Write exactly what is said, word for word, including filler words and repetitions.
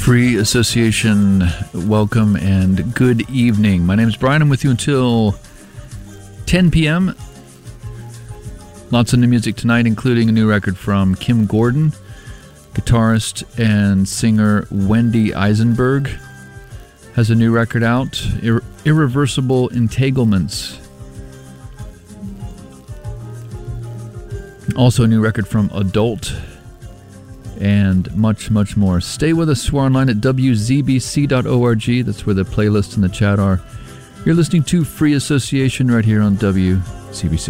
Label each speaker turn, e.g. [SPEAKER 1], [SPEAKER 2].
[SPEAKER 1] Free Association, welcome and good evening. My name is Brian. I'm with you until ten p.m. Lots of new music tonight, including a new record from Kim Gordon, guitarist and singer Wendy Eisenberg has a new record out, Ir- Irreversible Entanglements. Also a new record from Adult, and much, much more. Stay with us. We're online at w z b c dot org. That's where the playlists and the chat are. You're listening to Free Association right here on W Z B C.